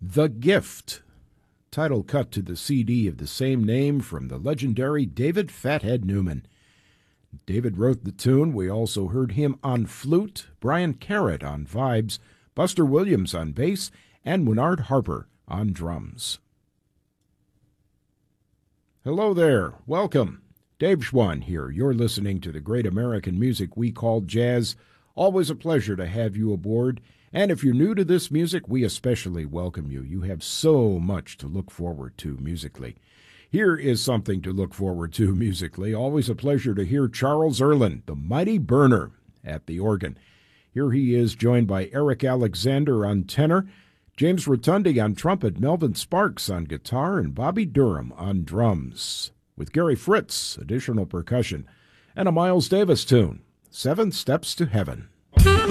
The Gift, title cut to the CD of the same name from the legendary David Fathead Newman. David wrote the tune. We also heard him on flute, Brian Carrott on vibes, Buster Williams on bass, and Winard Harper on drums. Hello there. Welcome. Dave Schwann here. You're listening to the great American music we call jazz. Always a pleasure to have you aboard. And if you're new to this music, we especially welcome you. You have so much to look forward to musically. Here is something to look forward to musically. Always a pleasure to hear Charles Earland, the Mighty Burner, at the organ. Here he is joined by Eric Alexander on tenor, James Rotundi on trumpet, Melvin Sparks on guitar, and Bobby Durham on drums, with Gary Fritz, additional percussion, and a Miles Davis tune, 7 Steps to Heaven.